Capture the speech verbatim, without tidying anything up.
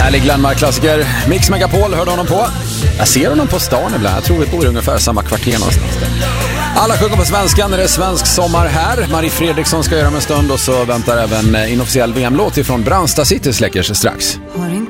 Härlig Glenmark-klassiker. Mix Megapol, hörde honom på. Jag ser honom på stan ibland. Jag tror vi bor i ungefär samma kvarter någonstans där. Alla sjunger på svenska när det är svensk sommar här. Marie Fredriksson ska göra med en stund och så väntar även inofficiell V M-låt ifrån Brandsta City släcker sig strax.